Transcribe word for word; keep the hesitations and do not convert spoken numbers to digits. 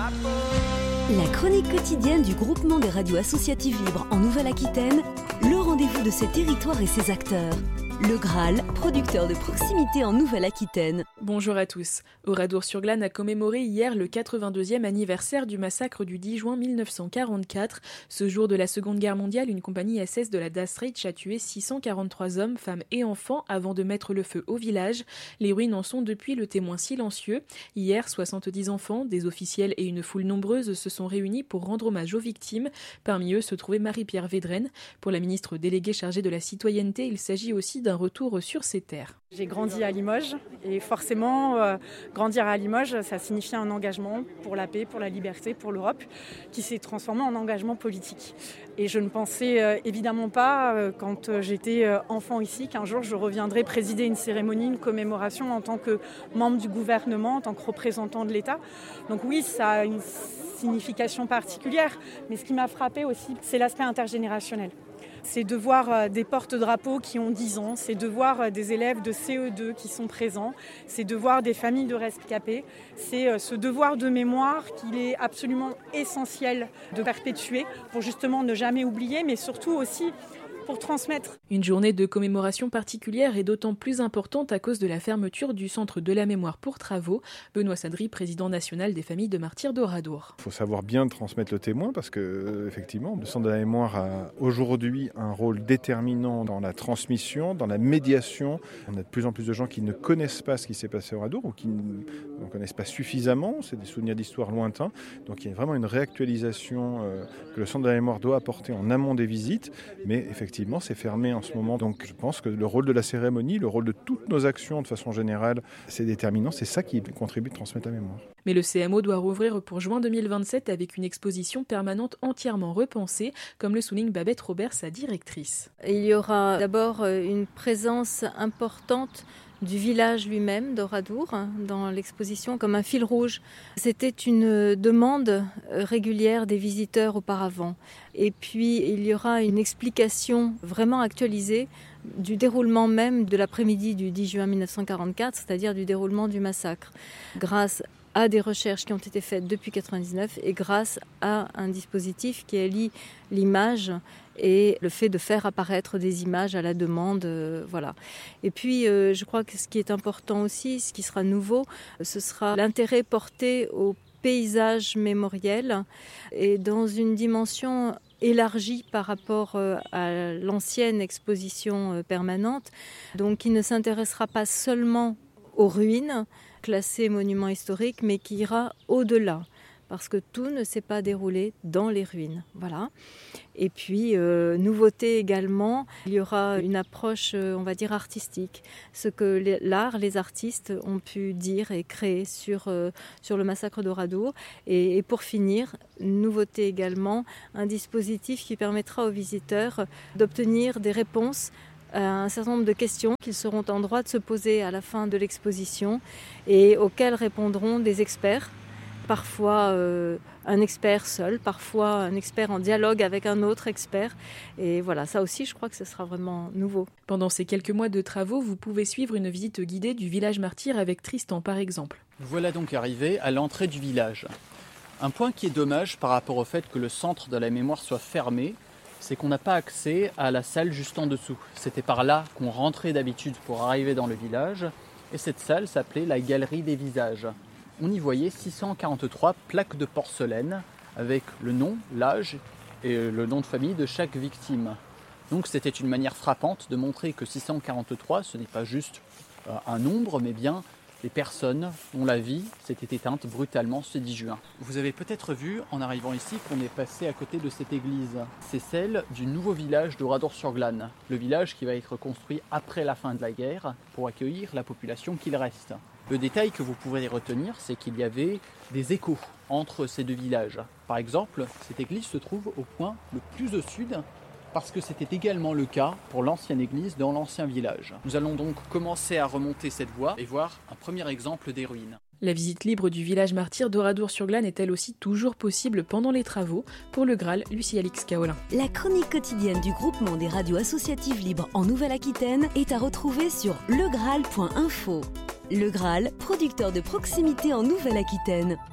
La chronique quotidienne du groupement des radios associatives libres en Nouvelle-Aquitaine, le rendez-vous de ses territoires et ses acteurs. Le Graal, producteur de proximité en Nouvelle-Aquitaine. Bonjour à tous. Oradour-sur-Glane a commémoré hier le quatre-vingt-deuxième anniversaire du massacre du dix juin mille neuf cent quarante-quatre. Ce jour de la Seconde Guerre mondiale, une compagnie S S de la Das Reich a tué six cent quarante-trois hommes, femmes et enfants avant de mettre le feu au village. Les ruines en sont depuis le témoin silencieux. Hier, soixante-dix enfants, des officiels et une foule nombreuse se sont réunis pour rendre hommage aux victimes. Parmi eux se trouvait Marie-Pierre Védrenne. Pour la ministre déléguée chargée de la citoyenneté, il s'agit aussi d'un retour sur ses terres. J'ai grandi à Limoges et forcément, euh, grandir à Limoges, ça signifiait un engagement pour la paix, pour la liberté, pour l'Europe, qui s'est transformé en engagement politique. Et je ne pensais euh, évidemment pas, euh, quand euh, j'étais euh, enfant ici, qu'un jour je reviendrais présider une cérémonie, une commémoration en tant que membre du gouvernement, en tant que représentant de l'État. Donc oui, ça a une signification particulière, mais ce qui m'a frappée aussi, c'est l'aspect intergénérationnel. C'est de voir des porte-drapeaux qui ont dix ans, c'est de voir des élèves de C E deux qui sont présents, c'est de voir des familles de rescapés. C'est ce devoir de mémoire qu'il est absolument essentiel de perpétuer pour justement ne jamais oublier, mais surtout aussi pour transmettre. Une journée de commémoration particulière est d'autant plus importante à cause de la fermeture du Centre de la mémoire pour travaux. Benoît Sadri, président national des familles de martyrs d'Oradour. Il faut savoir bien transmettre le témoin parce que, effectivement, le Centre de la mémoire a aujourd'hui un rôle déterminant dans la transmission, dans la médiation. On a de plus en plus de gens qui ne connaissent pas ce qui s'est passé à Oradour ou qui ne connaissent pas suffisamment. C'est des souvenirs d'histoire lointains. Donc il y a vraiment une réactualisation euh, que le Centre de la mémoire doit apporter en amont des visites. Mais effectivement, Effectivement, c'est fermé en ce moment. Donc je pense que le rôle de la cérémonie, le rôle de toutes nos actions de façon générale, c'est déterminant. C'est ça qui contribue à transmettre la mémoire. Mais le C M O doit rouvrir pour juin deux mille vingt-sept avec une exposition permanente entièrement repensée, comme le souligne Babette Robert, sa directrice. Il y aura d'abord une présence importante du village lui-même d'Oradour dans l'exposition comme un fil rouge. C'était une demande régulière des visiteurs auparavant. Et puis il y aura une explication vraiment actualisée du déroulement même de l'après-midi du dix juin mille neuf cent quarante-quatre, c'est-à-dire du déroulement du massacre, grâce à des recherches qui ont été faites depuis mille neuf cent quatre-vingt-dix-neuf et grâce à un dispositif qui allie l'image et le fait de faire apparaître des images à la demande, euh, voilà. Et puis, euh, je crois que ce qui est important aussi, ce qui sera nouveau, ce sera l'intérêt porté au paysage mémoriel et dans une dimension élargie par rapport à l'ancienne exposition permanente, donc qui ne s'intéressera pas seulement aux ruines classées monuments historiques, mais qui ira au-delà, parce que tout ne s'est pas déroulé dans les ruines. Voilà. Et puis, euh, nouveauté également, il y aura une approche, euh, on va dire, artistique. Ce que l'art, les artistes ont pu dire et créer sur, euh, sur le massacre d'Oradour. Et, et pour finir, nouveauté également, un dispositif qui permettra aux visiteurs d'obtenir des réponses à un certain nombre de questions qu'ils seront en droit de se poser à la fin de l'exposition et auxquelles répondront des experts. Parfois euh, un expert seul, parfois un expert en dialogue avec un autre expert. Et voilà, ça aussi, je crois que ce sera vraiment nouveau. Pendant ces quelques mois de travaux, vous pouvez suivre une visite guidée du village martyr avec Tristan, par exemple. Voilà donc arrivé à l'entrée du village. Un point qui est dommage par rapport au fait que le centre de la mémoire soit fermé, c'est qu'on n'a pas accès à la salle juste en dessous. C'était par là qu'on rentrait d'habitude pour arriver dans le village. Et cette salle s'appelait la Galerie des Visages. On y voyait six cent quarante-trois plaques de porcelaine avec le nom, l'âge et le nom de famille de chaque victime. Donc c'était une manière frappante de montrer que six cent quarante-trois, ce n'est pas juste un nombre, mais bien des personnes dont la vie s'était éteinte brutalement ce dix juin. Vous avez peut-être vu, en arrivant ici, qu'on est passé à côté de cette église. C'est celle du nouveau village d'Oradour-sur-Glane, le village qui va être construit après la fin de la guerre pour accueillir la population qu'il reste. Le détail que vous pourrez retenir, c'est qu'il y avait des échos entre ces deux villages. Par exemple, cette église se trouve au point le plus au sud, parce que c'était également le cas pour l'ancienne église dans l'ancien village. Nous allons donc commencer à remonter cette voie et voir un premier exemple des ruines. La visite libre du village martyr d'Oradour-sur-Glane est elle aussi toujours possible pendant les travaux. Pour le Graal, Lucie Alix Kaolin. La chronique quotidienne du groupement des radios associatives libres en Nouvelle-Aquitaine est à retrouver sur legraal point info. Le Graal, producteur de proximité en Nouvelle-Aquitaine.